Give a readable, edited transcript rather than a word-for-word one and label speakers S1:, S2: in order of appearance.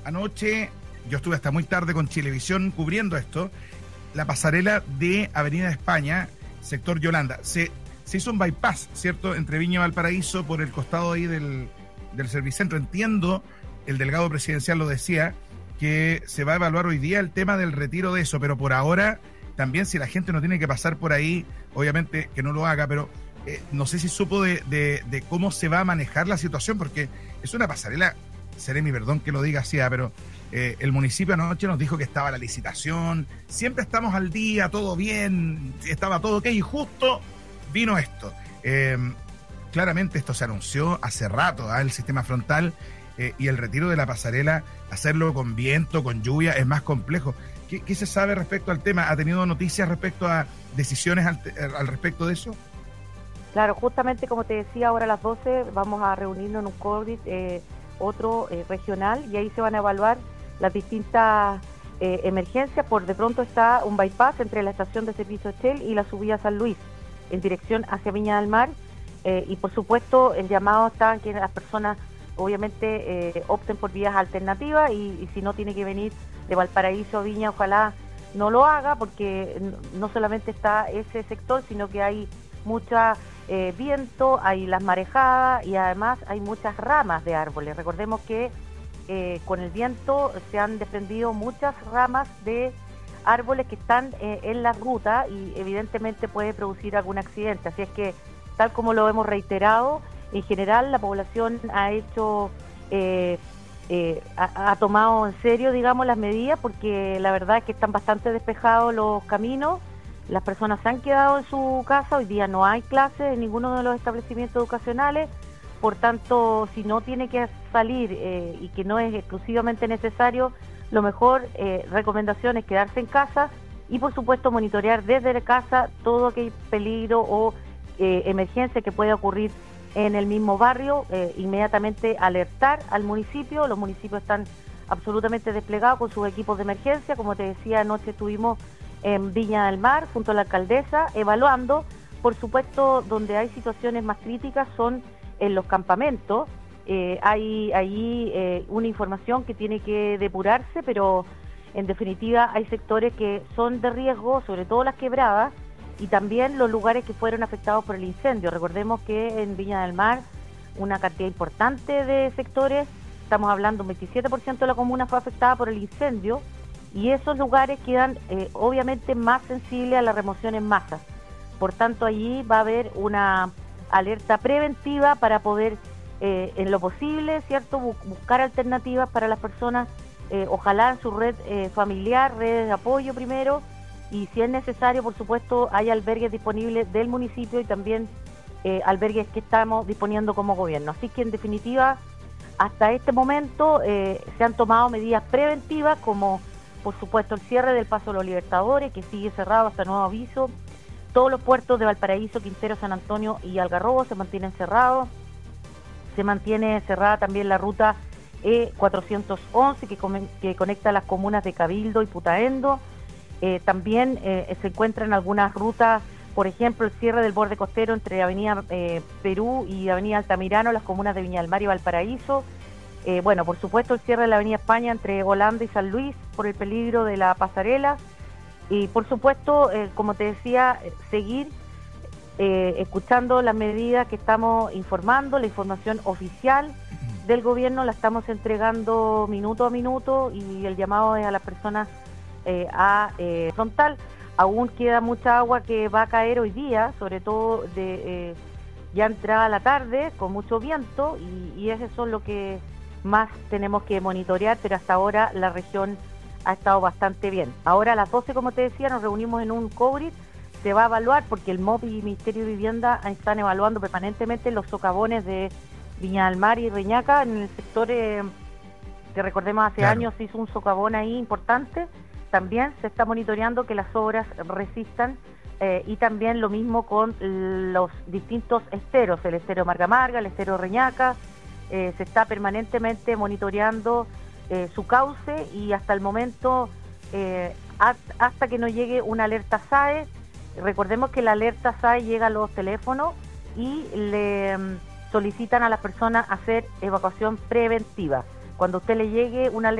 S1: anoche yo estuve hasta muy tarde con Chilevisión cubriendo esto, la pasarela de Avenida España, sector Yolanda. Se hizo un bypass, ¿cierto?, entre Viña y Valparaíso por el costado ahí del Servicentro. Entiendo, el delegado presidencial lo decía, que se va a evaluar hoy día el tema del retiro de eso, pero por ahora también, si la gente no tiene que pasar por ahí, obviamente que no lo haga, pero no sé si supo de cómo se va a manejar la situación, porque es una pasarela, Seremi, perdón que lo diga así, pero el municipio anoche nos dijo que estaba la licitación, siempre estamos al día, todo bien, estaba todo ok, y justo vino esto. Claramente esto se anunció hace rato, el sistema frontal, y el retiro de la pasarela, hacerlo con viento, con lluvia, es más complejo. ¿Qué se sabe respecto al tema? ¿Ha tenido noticias respecto a decisiones al respecto de eso?
S2: Claro, justamente como te decía, ahora a las 12 vamos a reunirnos en un COVID, otro regional, y ahí se van a evaluar las distintas emergencias. Por de pronto está un bypass entre la estación de servicio Shell y la subida San Luis, en dirección hacia Viña del Mar, y por supuesto el llamado está en que las personas obviamente opten por vías alternativas, y si no tiene que venir de Valparaíso a Viña, ojalá no lo haga, porque no solamente está ese sector, sino que hay mucha viento, hay las marejadas y además hay muchas ramas de árboles. Recordemos que con el viento se han desprendido muchas ramas de árboles que están en la ruta, y evidentemente puede producir algún accidente. Así es que, tal como lo hemos reiterado, en general la población ha hecho ha tomado en serio, digamos, las medidas, porque la verdad es que están bastante despejados los caminos. Las personas se han quedado en su casa, hoy día no hay clases en ninguno de los establecimientos educacionales, por tanto, si no tiene que salir y que no es exclusivamente necesario, lo mejor recomendación es quedarse en casa y por supuesto monitorear desde casa todo aquel peligro o emergencia que pueda ocurrir en el mismo barrio, inmediatamente alertar al municipio. Los municipios están absolutamente desplegados con sus equipos de emergencia. Como te decía, anoche estuvimos en Viña del Mar junto a la alcaldesa evaluando. Por supuesto, donde hay situaciones más críticas son en los campamentos. Hay allí una información que tiene que depurarse, pero en definitiva hay sectores que son de riesgo, sobre todo las quebradas, y también los lugares que fueron afectados por el incendio. Recordemos que en Viña del Mar una cantidad importante de sectores, estamos hablando un 27% de la comuna fue afectada por el incendio, y esos lugares quedan obviamente más sensibles a la remoción en masa. Por tanto, allí va a haber una alerta preventiva para poder, en lo posible, ¿cierto?, buscar alternativas para las personas, ojalá en su red familiar, redes de apoyo primero, y si es necesario, por supuesto, hay albergues disponibles del municipio y también albergues que estamos disponiendo como gobierno. Así que, en definitiva, hasta este momento se han tomado medidas preventivas, como por supuesto el cierre del Paso de los Libertadores, que sigue cerrado hasta nuevo aviso. Todos los puertos de Valparaíso, Quintero, San Antonio y Algarrobo se mantienen cerrados. Se mantiene cerrada también la ruta E411 que conecta las comunas de Cabildo y Putaendo. También se encuentran algunas rutas, por ejemplo, el cierre del borde costero entre Avenida Perú y Avenida Altamirano, las comunas de Viña del Mar y Valparaíso. Bueno, por supuesto, el cierre de la Avenida España entre Holanda y San Luis por el peligro de la pasarela. Y por supuesto, como te decía, seguir escuchando las medidas que estamos informando, la información oficial del gobierno la estamos entregando minuto a minuto, y el llamado es a las personas a frontal. Aún queda mucha agua que va a caer hoy día, sobre todo ya entrada la tarde, con mucho viento, y eso es lo que más tenemos que monitorear, pero hasta ahora la región ha estado bastante bien. Ahora a las 12, como te decía, nos reunimos en un COVID, se va a evaluar, porque el MOP y el Ministerio de Vivienda están evaluando permanentemente los socavones de Viña del Mar y Reñaca, en el sector que recordemos hace años se hizo un socavón ahí importante. También se está monitoreando que las obras resistan, y también lo mismo con los distintos esteros, el estero Marga Marga, el estero Reñaca. Se está permanentemente monitoreando su cauce, y hasta el momento, hasta que no llegue una alerta SAE. Recordemos que la alerta SAE llega a los teléfonos y le solicitan a las personas hacer evacuación preventiva. Cuando a usted le llegue una alerta